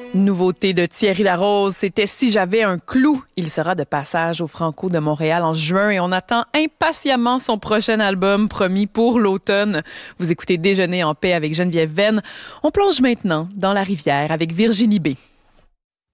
Nouveauté de Thierry Larose, c'était Si j'avais un clou. Il sera de passage au Franco de Montréal en juin et on attend impatiemment son prochain album promis pour l'automne. Vous écoutez Déjeuner en paix avec Geneviève Venn. On plonge maintenant dans la rivière avec Virginie B.